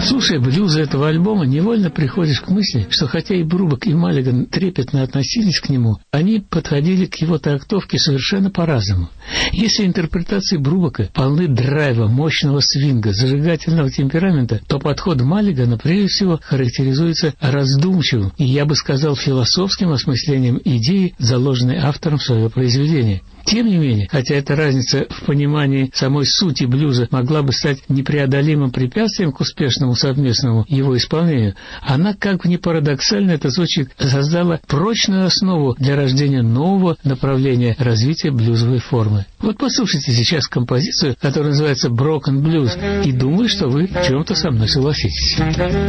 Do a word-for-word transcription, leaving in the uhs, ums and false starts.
Слушая блюзы этого альбома, невольно приходишь к мысли, что хотя и Брубак, и Маллиган трепетно относились к нему, они подходили к его трактовке совершенно по-разному. Если интерпретации Брубака полны драйва, мощного свинга, зажигательного темперамента, то подход Маллигана прежде всего характеризуется раздумчивым и, я бы сказал, философским осмыслением идеи, заложенной автором в свое произведение. Тем не менее, хотя эта разница в понимании самой сути блюза могла бы стать непреодолимым препятствием к успешному совместному его исполнению, она, как бы ни парадоксально это звучит, создала прочную основу для рождения нового направления развития блюзовой формы. Вот послушайте сейчас композицию, которая называется «Broken Blues», и думаю, что вы в чем-то со мной согласитесь.